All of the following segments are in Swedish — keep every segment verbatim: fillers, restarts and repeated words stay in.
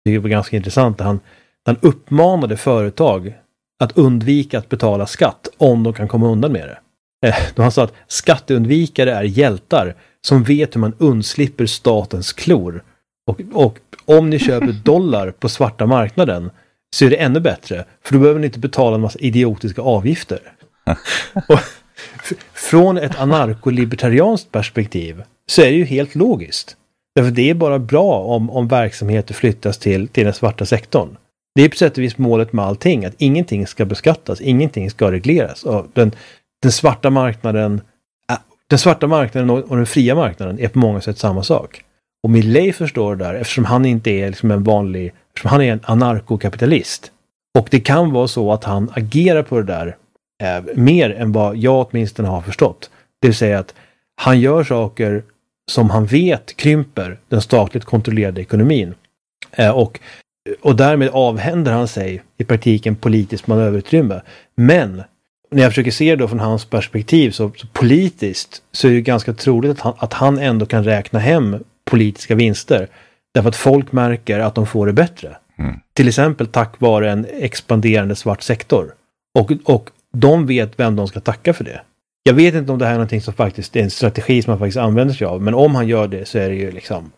Det var ganska intressant. Han, han uppmanade företag att undvika att betala skatt om de kan komma undan med det. Eh, då han sa att skatteundvikare är hjältar som vet hur man undslipper statens klor. Och, och om ni köper dollar på svarta marknaden så är det ännu bättre. För då behöver ni inte betala en massa idiotiska avgifter. Och, f- från ett anarkolibertarianskt perspektiv så är det ju helt logiskt. Därför det är bara bra om, om verksamheter flyttas till, till den svarta sektorn. Det är på sätt och vis målet med allting. Att ingenting ska beskattas, ingenting ska regleras. Och den, den svarta marknaden äh, den svarta marknaden och, och den fria marknaden är på många sätt samma sak. Och Milei förstår det där eftersom han inte är liksom en vanlig, eftersom han är en anarkokapitalist. Och det kan vara så att han agerar på det där eh, mer än vad jag åtminstone har förstått. Det vill säga att han gör saker som han vet krymper den statligt kontrollerade ekonomin. Eh, och, och därmed avhänder han sig i praktiken politiskt manöverutrymme. Men när jag försöker se det då från hans perspektiv så, så politiskt så är det ganska troligt att han, att han ändå kan räkna hem politiska vinster. Därför att folk märker att de får det bättre. Mm. Till exempel tack vare en expanderande svart sektor. Och, och de vet vem de ska tacka för det. Jag vet inte om det här är någonting som faktiskt är en strategi som han faktiskt använder sig av. Men om han gör det så är det ju liksom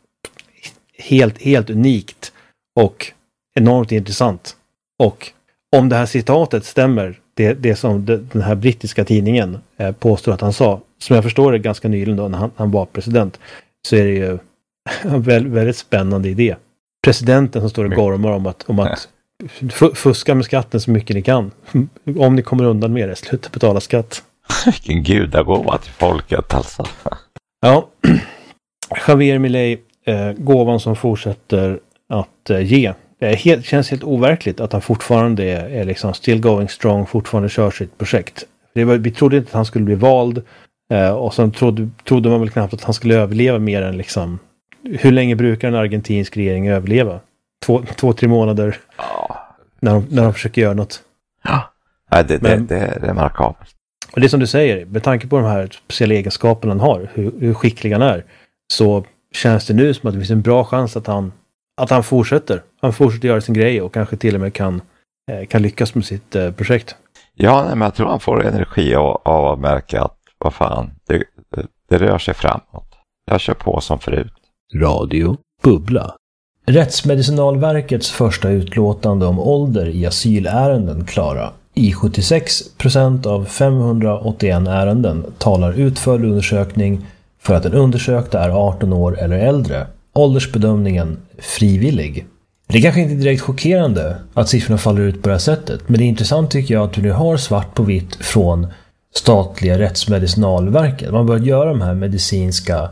helt, helt unikt och enormt intressant. Och om det här citatet stämmer, det, det som det, den här brittiska tidningen eh, påstår att han sa, som jag förstår det ganska nyligen då när han, han var president, så är det ju en väldigt, väldigt spännande idé. Presidenten som står och gormar om att, om att f- fuska med skatten så mycket ni kan. Om ni kommer undan med det, sluta betala skatt. Vilken gudagåva till folket alltså. Ja, Javier Milei, eh, gåvan som fortsätter att eh, ge. Det helt, känns helt overkligt att han fortfarande är, är liksom still going strong, fortfarande kör sitt projekt. Det var, vi trodde inte att han skulle bli vald eh, och sen trodde, trodde man väl knappt att han skulle överleva mer än liksom, hur länge brukar en argentinsk regering överleva? Två, två tre månader ja. när, de, när de försöker göra något. Ja, det, det, Men, det, det är remarkabelt. Och det som du säger, med tanke på de här speciella egenskaperna han har, hur, hur skicklig han är, så känns det nu som att det finns en bra chans att han, att han fortsätter. Han fortsätter göra sin grej och kanske till och med kan, eh, kan lyckas med sitt eh, projekt. Ja, nej, men jag tror han får energi av, av att märka att vad fan, det, det, det rör sig framåt. Jag kör på som förut. Radio Bubbla. Rättsmedicinalverkets första utlåtande om ålder i asylärenden klara. I sjuttiosex procent av femhundraåttioen ärenden talar utförd undersökning för att den undersökta är arton år eller äldre. Åldersbedömningen frivillig. Det är kanske inte direkt chockerande att siffrorna faller ut på det här sättet, men det är intressant tycker jag att du nu har svart på vitt från statliga rättsmedicinalverket. Man bör göra de här medicinska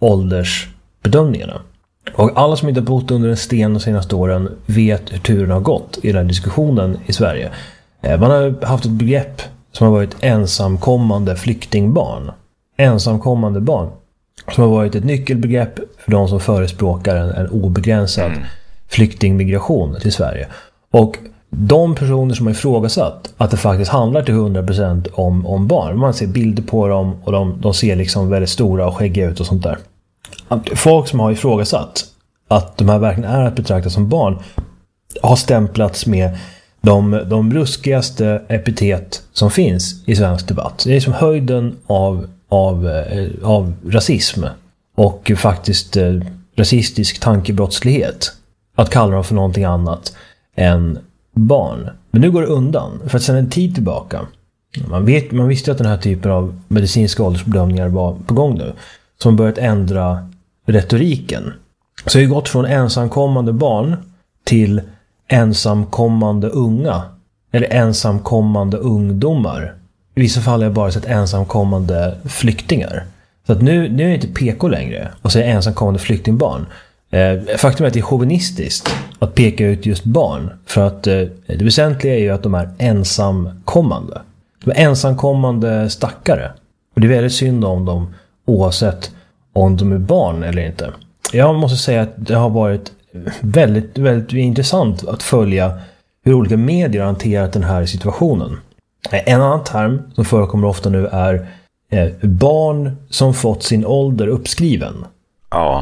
åldersbedömningarna. Och alla som inte har bott under en sten de senaste åren vet hur turen har gått i den här diskussionen i Sverige. Man har haft ett begrepp som har varit ensamkommande flyktingbarn. Ensamkommande barn. Som har varit ett nyckelbegrepp för de som förespråkar en, en obegränsad mm. flyktingmigration till Sverige. Och de personer som har ifrågasatt att det faktiskt handlar till hundra procent om, om barn. Man ser bilder på dem och de, de ser liksom väldigt stora och skäggiga ut och sånt där. Folk som har ifrågasatt att de här verkligen är att betrakta som barn har stämplats med de, de ruskigaste epitet som finns i svensk debatt. Det är som höjden av, av, av rasism och faktiskt eh, rasistisk tankebrottslighet att kalla dem för någonting annat än barn. Men nu går det undan för att sedan en tid tillbaka man, vet, man visste att den här typen av medicinska åldersbedömningar var på gång nu som börjat ändra retoriken. Så det har gått från ensamkommande barn till ensamkommande unga eller ensamkommande ungdomar. I vissa fall har jag bara sett ensamkommande flyktingar. Så att nu, nu är det inte P K längre och säga ensamkommande flyktingbarn. Eh, faktum är att det är chauvinistiskt att peka ut just barn. För att eh, det väsentliga är ju att de är ensamkommande. De är ensamkommande stackare. Och det är väldigt synd om dem oavsett om de är barn eller inte. Jag måste säga att det har varit väldigt, väldigt intressant att följa hur olika medier har hanterat den här situationen. En annan term som förekommer ofta nu är eh, barn som fått sin ålder uppskriven. Ja.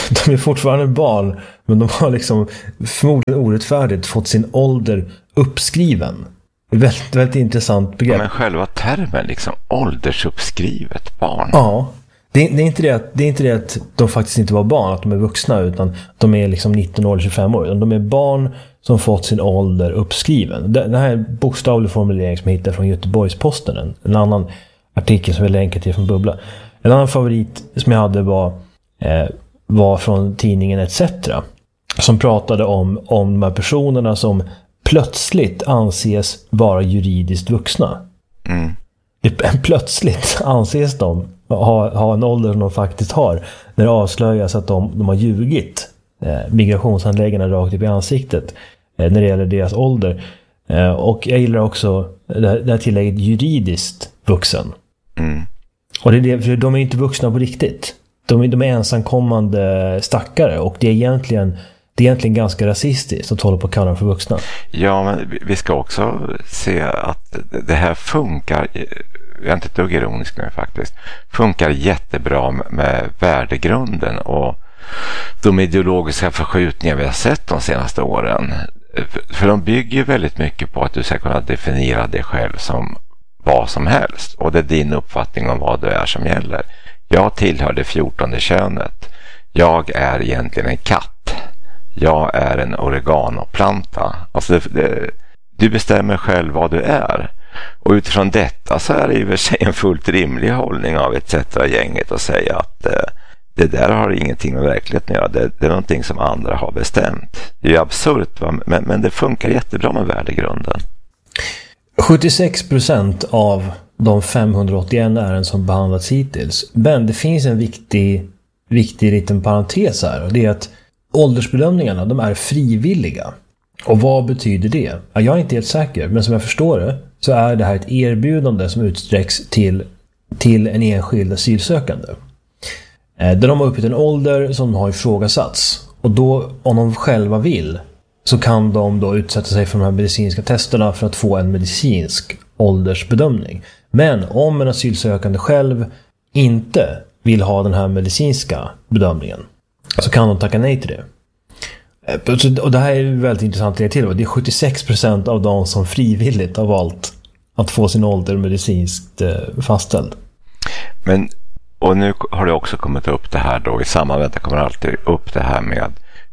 de är fortfarande barn, men de har liksom förmodligen orättfärdigt fått sin ålder uppskriven. Det är väldigt, väldigt intressant begrepp. Ja, men själva termen liksom, åldersuppskrivet barn. Ja, det, det, är inte det att, det är inte det att de faktiskt inte var barn, att de är vuxna, utan de är liksom nitton år, tjugofem år. De är barn som fått sin ålder uppskriven. Den här bokstavlig formulering som jag hittade från Göteborgs-Posten, en, en annan artikel som jag länkar till från Bubbla. En annan favorit som jag hade var, eh, var från tidningen et cetera. Som pratade om, om de här personerna som plötsligt anses vara juridiskt vuxna. Mm. Plötsligt anses de ha, ha en ålder som de faktiskt har. När det avslöjas att de, de har ljugit eh, migrationshandläggarna rakt upp i ansiktet eh, när det gäller deras ålder. Eh, och jag gillar också det här, det här tillägget juridiskt vuxen. Mm. Och det är det, för de är inte vuxna på riktigt. De är, de är ensamkommande stackare, och det är egentligen Det är egentligen ganska rasistiskt att hålla på att kalla dem för vuxna. Ja, men vi ska också se att det här funkar, jag är inte ett dugg ironisk nu faktiskt, funkar jättebra med värdegrunden och de ideologiska förskjutningar vi har sett de senaste åren. För de bygger väldigt mycket på att du ska kunna definiera dig själv som vad som helst. Och det är din uppfattning om vad du är som gäller. Jag tillhör det fjortonde könet. Jag är egentligen en katt. Jag är en oreganoplanta. Alltså det, det, du bestämmer själv vad du är. Och utifrån detta så är det i och för sig en fullt rimlig hållning av et cetera-gänget att säga att eh, det där har ingenting med verkligheten att göra. Det, det är någonting som andra har bestämt. Det är ju absurt, va? Men, men det funkar jättebra med värdegrunden. sjuttiosex procent av de femhundraåttioen ärenden som behandlats hittills. Men det finns en viktig, viktig liten parentes här. Och det är att åldersbedömningarna, de är frivilliga. Och vad betyder det? Ja, jag är inte helt säker, men som jag förstår det så är det här ett erbjudande som utsträcks till, till en enskild asylsökande. Eh, där de har uppgett en ålder som har ifrågasatts. Och då, om de själva vill, så kan de då utsätta sig för de här medicinska testerna för att få en medicinsk åldersbedömning. Men om en asylsökande själv inte vill ha den här medicinska bedömningen, så kan de tacka nej till det. Och det här är väldigt intressant att till. Det är sjuttiosex procent av de som frivilligt har valt att få sin ålder medicinskt fastställd. Men, och nu har det också kommit upp det här då, i samband med att det kommer alltid upp det här med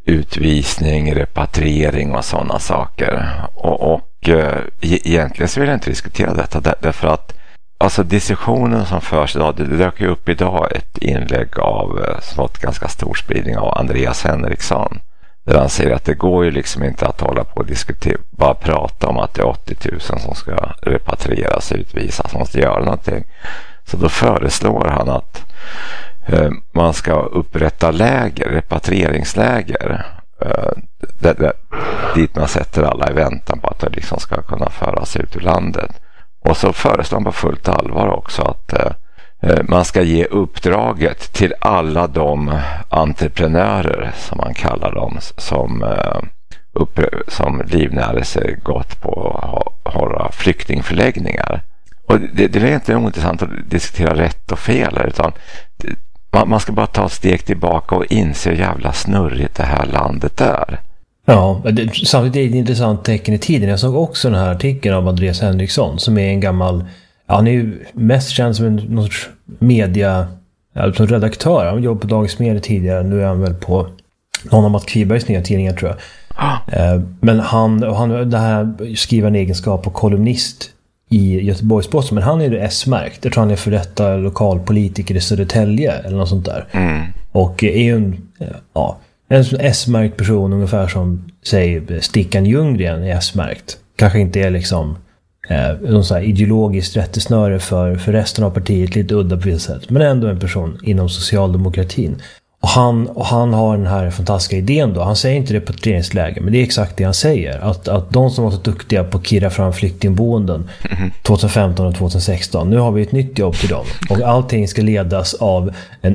utvisning, repatriering och sådana saker. Och, och e- egentligen så vill jag inte diskutera detta där, därför att alltså diskussionen som förs idag, det dök ju upp idag ett inlägg av, som fått ganska stor spridning, av Andreas Henriksson. Där han säger att det går ju liksom inte att hålla på och diskutera, bara prata om att det är åttio tusen som ska repatrieras, utvisas, som måste göra någonting. Så då föreslår han att eh, man ska upprätta läger, repatrieringsläger, eh, där, där, dit man sätter alla i väntan på att det liksom ska kunna föras ut ur landet. Och så föreslår man på fullt allvar också att eh, man ska ge uppdraget till alla de entreprenörer, som man kallar dem, som, eh, upp, som livnär sig gott på att hålla flyktingförläggningar. Och det, det är inte ointressant att diskutera rätt och fel, utan man, man ska bara ta ett steg tillbaka och inse hur jävla snurrigt det här landet är. Ja, det, samtidigt är det ett intressant tecken i tiden. Jag såg också den här artikeln av Andreas Henriksson, som är en gammal, ja, han är ju mest känd som en någon sorts media, ja, som redaktör. Han jobbade på Dagens Media tidigare, nu är han väl på någon av Mats Kvibergs nya tidningar, tror jag. Ah. Men han, och han det här skriver en egenskap och kolumnist i Göteborgs-Posten, men han är ju S-märkt. Jag tror han är för detta lokalpolitiker i Södertälje eller något sånt där. Mm. Och är ju en, ja, en S-märkt person, ungefär som, säg, Stickan Ljunggren är S-märkt. Kanske inte är liksom eh, någon så här ideologiskt rättesnöre för, för resten av partiet, lite udda på vissa sätt, men ändå en person inom socialdemokratin. Och han, och han har den här fantastiska idén då. Han säger inte repatrieringsläge, men det är exakt det han säger. Att, att de som var så duktiga på att kirra fram flyktingboenden tjugohundrafemton och tjugohundrasexton, nu har vi ett nytt jobb till dem. Och allting ska ledas av en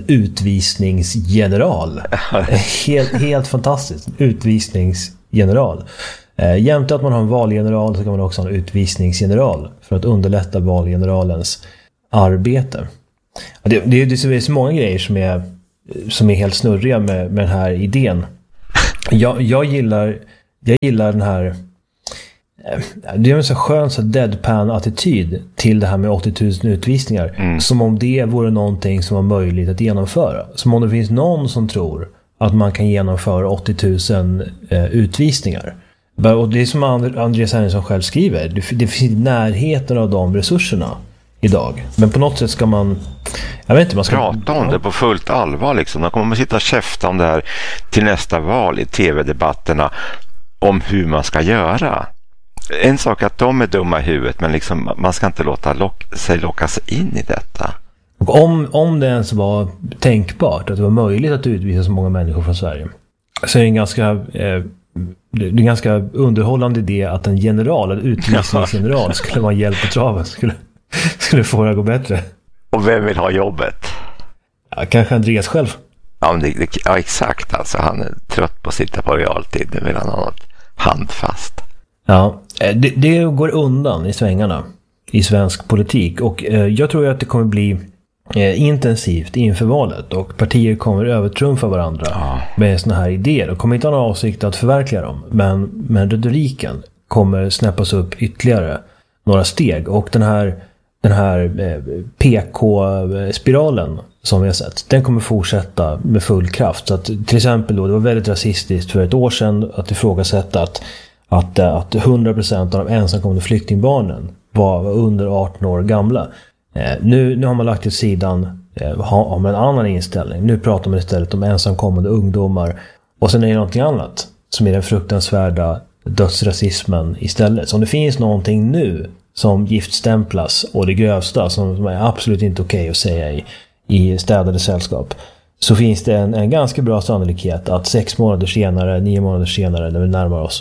utvisningsgeneral. Helt, helt fantastiskt. Utvisningsgeneral. Eh, jämte att man har en valgeneral, så kan man också ha en utvisningsgeneral för att underlätta valgeneralens arbete. Det, det, det är så många grejer som är som är helt snurriga med, med den här idén. Jag, jag gillar jag gillar den här det är en så skön så deadpan-attityd till det här med åttio tusen utvisningar. Mm. Som om det vore någonting som var möjligt att genomföra. Som om det finns någon som tror att man kan genomföra åttio tusen eh, utvisningar. Och det är som And- Andreas Henriksson själv skriver. Det, det finns närheten av de resurserna idag. Men på något sätt ska man... Jag vet inte, man ska... Prata om det på fullt allvar liksom. De kommer att sitta och käfta om det här till nästa val i tv-debatterna. Om hur man ska göra. En sak att de är dumma i huvudet, men liksom, man ska inte låta lock, sig lockas in i detta. Och om, om det ens var tänkbart att det var möjligt att utvisa så många människor från Sverige, så är det en ganska, eh, det är en ganska underhållande idé att en general, en utvisningsgeneral skulle vara hjälp på traven, skulle, skulle få det att gå bättre. Och vem vill ha jobbet? Ja, kanske Andreas själv. Ja, men det, det, ja exakt. Alltså, han är trött på att sitta på realtid. Nu vill han ha något handfast. Ja, det, det går undan i svängarna i svensk politik. Och eh, jag tror att det kommer bli eh, intensivt inför valet. Och partier kommer övertrumfa varandra ja. med såna här idéer. Och kommer inte ha någon avsikt att förverkliga dem. Men, men retoriken kommer snäppas upp ytterligare några steg. Och den här, den här eh, P K-spiralen som vi har sett, den kommer fortsätta med full kraft. Så att, till exempel då, det var väldigt rasistiskt för ett år sedan att ifrågasätta att Att, att hundra procent av de ensamkommande flyktingbarnen var under arton år gamla. Eh, nu, nu har man lagt till sidan eh, har, har man en annan inställning. Nu pratar man istället om ensamkommande ungdomar. Och sen är det någonting annat som är den fruktansvärda dödsrasismen istället. Så om det finns någonting nu som giftstämplas och det grövsta som, som är absolut inte okej okay att säga i, i städade sällskap, så finns det en, en ganska bra sannolikhet att sex månader senare, nio månader senare, när vi närmar oss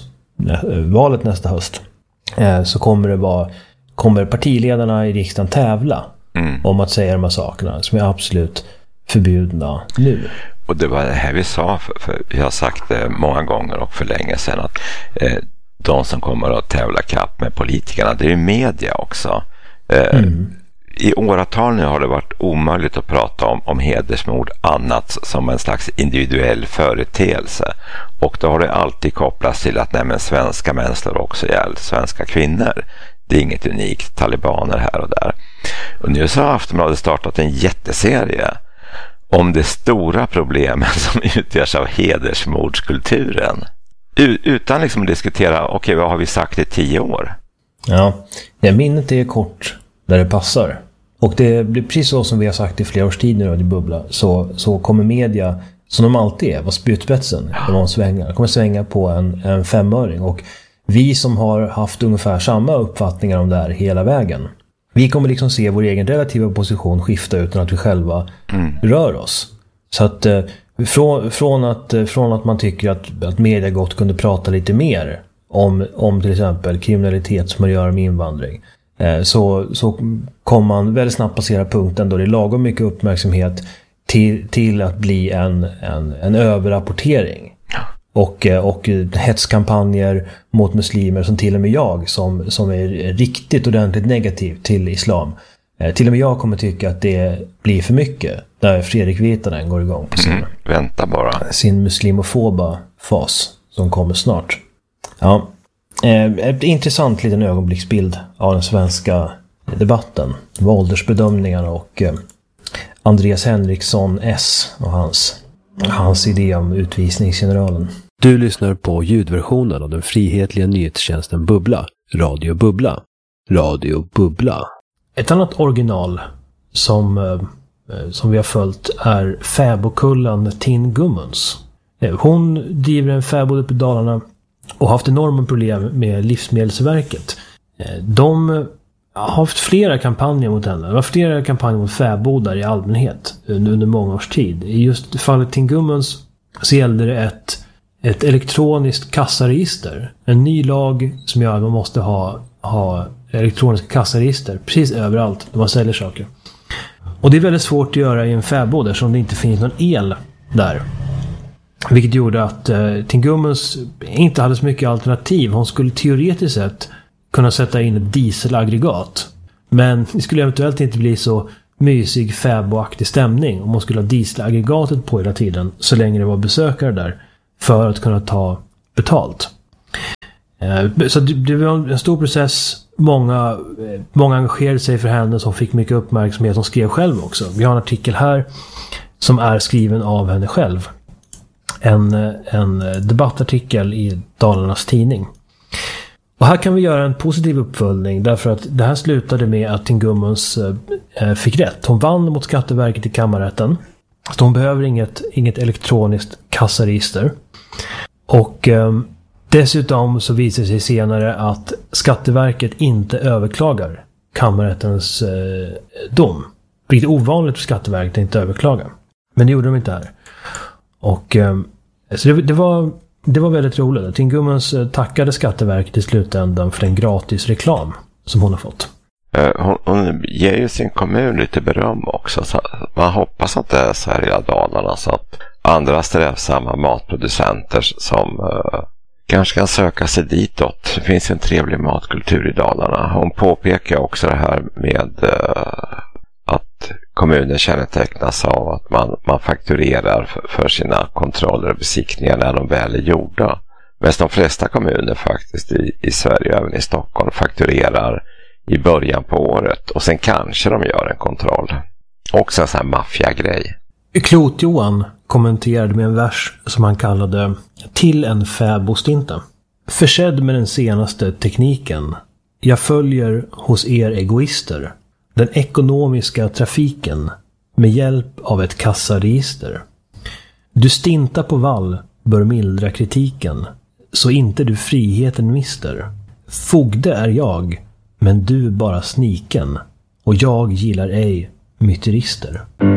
valet nästa höst, eh, så kommer det vara kommer partiledarna i riksdagen tävla mm. om att säga de här sakerna som är absolut förbjudna nu. Och det var det här vi sa, för, för vi har sagt det många gånger och för länge sedan, att eh, de som kommer att tävla kapp med politikerna, det är ju media också. Eh, mm. I åratal nu har det varit omöjligt att prata om, om hedersmord annat som en slags individuell företeelse. Och då har det alltid kopplats till att nej, men svenska män slår också ihjäl svenska kvinnor. Det är inget unikt, talibaner här och där. Och nu så har Aftonbladet startat en jätteserie om det stora problemen som utgörs av hedersmordskulturen. U- utan liksom att diskutera, okej, okay, vad har vi sagt i tio år? Ja, det minnet är kort där det passar. Och det blir precis så som vi har sagt i flera års tid nu i Bubbla, så, så kommer media, som de alltid är, vara spjutspetsen på någon svängar. kommer svänga på en, en femöring. Och vi som har haft ungefär samma uppfattningar om det här hela vägen, vi kommer liksom se vår egen relativa position skifta utan att vi själva mm. rör oss. Så att eh, från, från, att, från att man tycker att, att media gott kunde prata lite mer om, om till exempel kriminalitet som man gör med invandring, Så, så kommer man väldigt snabbt passera punkten då det är lagom mycket uppmärksamhet till, till att bli en, en, en överrapportering. Och, och hetskampanjer mot muslimer som till och med jag som, som är riktigt ordentligt negativ till islam. Till och med jag kommer tycka att det blir för mycket när Fredrik Virtanen går igång på sin, mm, vänta bara. sin muslimofoba fas som kommer snart. Ja. Ett intressant liten ögonblicksbild av den svenska debatten. Åldersbedömningarna och Andreas Henriksson S och hans, hans idé om utvisningsgeneralen. Du lyssnar på ljudversionen av den frihetliga nyhetstjänsten Bubbla. Radio Bubbla. Radio Bubbla. Ett annat original som, som vi har följt är fäbodkullan Tin Gummens. Hon driver en fäbod uppe i Dalarna och haft enorma problem med Livsmedelsverket. De har haft flera kampanjer mot henne. Det var flera kampanjer mot fäbodar i allmänhet under många års tid. I just fallet Tin Gummens så gällde det ett, ett elektroniskt kassaregister. En ny lag som gör att man måste ha, ha elektroniska kassaregister precis överallt när man säljer saker. Och det är väldigt svårt att göra i en fäbod eftersom det inte finns någon el där. Vilket gjorde att eh, Tin Gummens inte hade så mycket alternativ. Hon skulle teoretiskt sett kunna sätta in ett dieselaggregat. Men det skulle eventuellt inte bli så mysig fäboaktig stämning och man skulle ha dieselaggregatet på hela tiden så länge det var besökare där för att kunna ta betalt. Så det var en stor process. Många, många engagerade sig för henne som fick mycket uppmärksamhet. Som skrev själv också. Vi har en artikel här som är skriven av henne själv. En, en debattartikel i Dalarnas tidning. Och här kan vi göra en positiv uppföljning därför att det här slutade med att Tingummans eh, fick rätt. Hon vann mot Skatteverket i kammarrätten. Så hon behöver inget, inget elektroniskt kassaregister. Och eh, dessutom så visar det sig senare att Skatteverket inte överklagar kammarrättens eh, dom. Vilket är ovanligt för Skatteverket att inte överklaga. Men det gjorde de inte här. Och eh, så det, det var... Det var väldigt roligt. Tingummans tackade Skatteverket i slutändan för den gratis reklam som hon har fått. Hon, hon ger ju sin kommun lite beröm också. Så man hoppas att det är så här i Dalarna så att andra strävsamma matproducenter som uh, kanske kan söka sig ditåt. Det finns en trevlig matkultur i Dalarna. Hon påpekar också det här med uh, att kommunen kännetecknas av att man, man fakturerar för, för sina kontroller och besiktningar när de väl är gjorda. Men de flesta kommuner faktiskt i, i Sverige, även i Stockholm, fakturerar i början på året och sen kanske de gör en kontroll. Också en sån här maffiagrej. Klot-Johan kommenterade med en vers som han kallade till en fäbostinta. Försedd med den senaste tekniken. Jag följer hos er egoister. Den ekonomiska trafiken med hjälp av ett kassaregister. Du stinta på vall bör mildra kritiken så inte du friheten mister. Fogde är jag, men du bara sniken och jag gillar ej myterister.